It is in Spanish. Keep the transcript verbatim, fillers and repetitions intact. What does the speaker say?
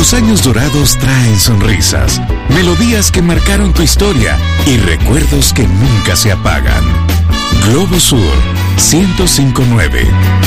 Los años dorados traen sonrisas, melodías que marcaron tu historia y recuerdos que nunca se apagan. Globo Sur ciento cinco punto nueve.